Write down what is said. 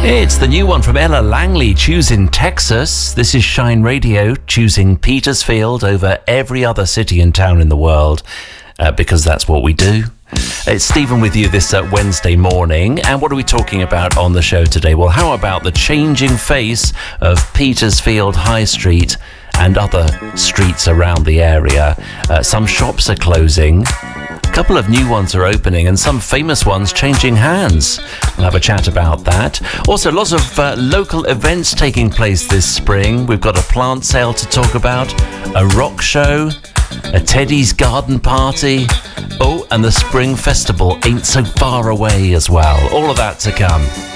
It's the new one from Ella Langley, Choosing Texas. This is Shine Radio, choosing Petersfield over every other city and town in the world, because that's what we do. It's Stephen with you this Wednesday morning, and what are we talking about on the show today? Well, how about the changing face of Petersfield High Street and other streets around the area? Some shops are closing. A couple of new ones are opening and some famous ones changing hands. We'll have a chat about that. Also, lots of local events taking place this spring. We've got a plant sale to talk about, a rock show, a Teddy's garden party. Oh, and the Spring Festival ain't so far away as well. All of that to come.